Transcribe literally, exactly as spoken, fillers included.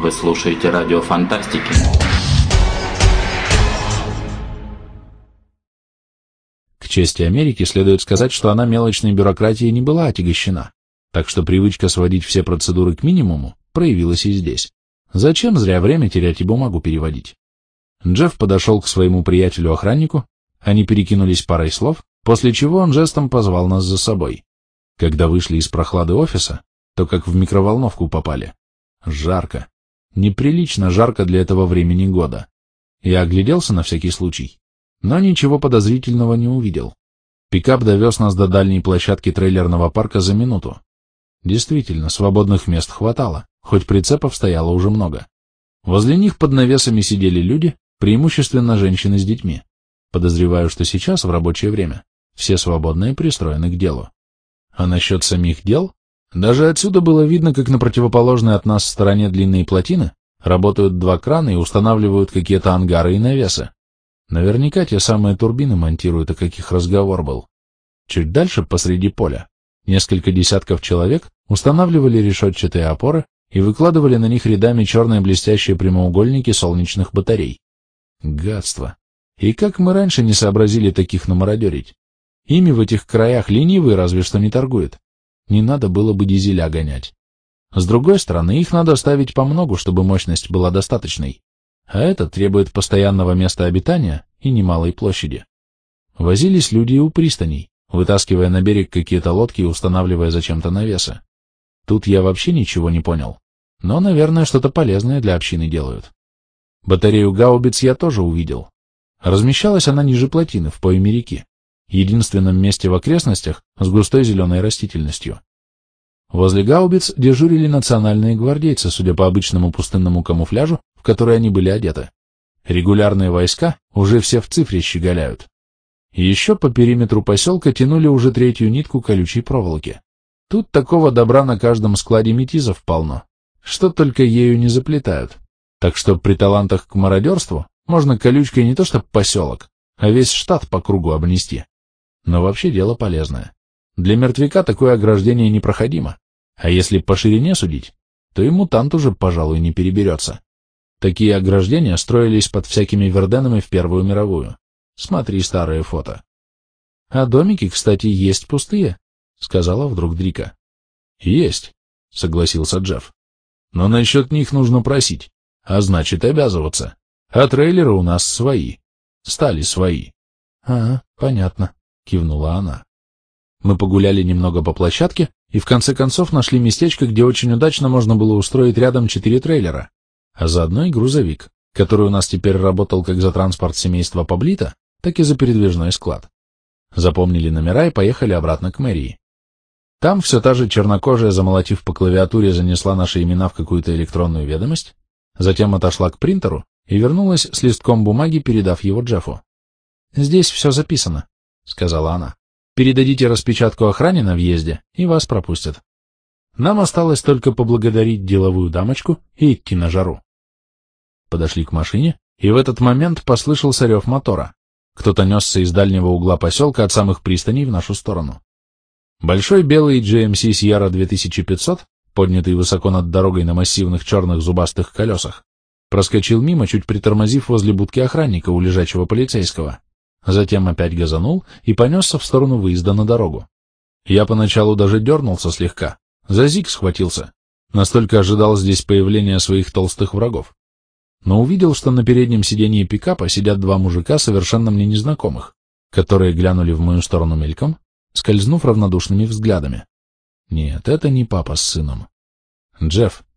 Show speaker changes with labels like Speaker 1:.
Speaker 1: Вы слушаете радио Фантастики.
Speaker 2: К чести Америки следует сказать, что она мелочной бюрократией не была отягощена, так что привычка сводить все процедуры к минимуму проявилась и здесь. Зачем зря время терять и бумагу переводить? Джефф подошел к своему приятелю-охраннику, они перекинулись парой слов, после чего он жестом позвал нас за собой. Когда вышли из прохлады офиса, то как в микроволновку попали. Жарко. Неприлично жарко для этого времени года. Я огляделся на всякий случай, но ничего подозрительного не увидел. Пикап довез нас до дальней площадки трейлерного парка за минуту. Действительно, свободных мест хватало, хоть прицепов стояло уже много. Возле них под навесами сидели люди, преимущественно женщины с детьми. Подозреваю, что сейчас, в рабочее время, все свободные пристроены к делу. А насчет самих дел? Даже отсюда было видно, как на противоположной от нас стороне длинной плотины работают два крана и устанавливают какие-то ангары и навесы. Наверняка те самые турбины монтируют, о каких разговор был. Чуть дальше, посреди поля, несколько десятков человек устанавливали решетчатые опоры и выкладывали на них рядами черные блестящие прямоугольники солнечных батарей. Гадство! И как мы раньше не сообразили таких намародерить? Ими в этих краях ленивый разве что не торгует. Не надо было бы дизеля гонять. С другой стороны, их надо ставить помногу, чтобы мощность была достаточной. А это требует постоянного места обитания и немалой площади. Возились люди и у пристаней, вытаскивая на берег какие-то лодки и устанавливая зачем-то навесы. Тут я вообще ничего не понял. Но, наверное, что-то полезное для общины делают. Батарею гаубиц я тоже увидел. Размещалась она ниже плотины, в пойме реки, единственном месте в окрестностях с густой зеленой растительностью. Возле гаубиц дежурили национальные гвардейцы, судя по обычному пустынному камуфляжу, в который они были одеты. Регулярные войска уже все в цифре щеголяют. И еще по периметру поселка тянули уже третью нитку колючей проволоки. Тут такого добра на каждом складе метизов полно, что только ею не заплетают. Так что при талантах к мародерству можно колючкой не то что поселок, а весь штат по кругу обнести. Но вообще дело полезное. Для мертвяка такое ограждение непроходимо, а если по ширине судить, то и мутант уже, пожалуй, не переберется. Такие ограждения строились под всякими верденами в Первую мировую. Смотри старые фото. — А домики, кстати, есть пустые, — сказала вдруг Дрика. — Есть, — согласился Джефф. — Но насчет них нужно просить, а значит обязываться. А трейлеры у нас свои. Стали свои. — А, понятно, — кивнула она. Мы погуляли немного по площадке и в конце концов нашли местечко, где очень удачно можно было устроить рядом четыре трейлера, а заодно и грузовик, который у нас теперь работал как за транспорт семейства Паблито, так и за передвижной склад. Запомнили номера и поехали обратно к мэрии. Там все та же чернокожая, замолотив по клавиатуре, занесла наши имена в какую-то электронную ведомость, затем отошла к принтеру и вернулась с листком бумаги, передав его Джеффу. «Здесь все записано», — сказала она. «Передадите распечатку охране на въезде, и вас пропустят. Нам осталось только поблагодарить деловую дамочку и идти на жару». Подошли к машине, и в этот момент послышался рев мотора. Кто-то несся из дальнего угла поселка от самых пристаней в нашу сторону. Большой белый джи эм си Sierra две тысячи пятьсот, поднятый высоко над дорогой на массивных черных зубастых колесах, проскочил мимо, чуть притормозив возле будки охранника у лежачего полицейского. Затем опять газанул и понесся в сторону выезда на дорогу. Я поначалу даже дернулся слегка, за зиг схватился, настолько ожидал здесь появления своих толстых врагов. Но увидел, что на переднем сиденье пикапа сидят два мужика, совершенно мне незнакомых, которые глянули в мою сторону мельком, скользнув равнодушными взглядами. Нет, это не папа с сыном. «Джефф»,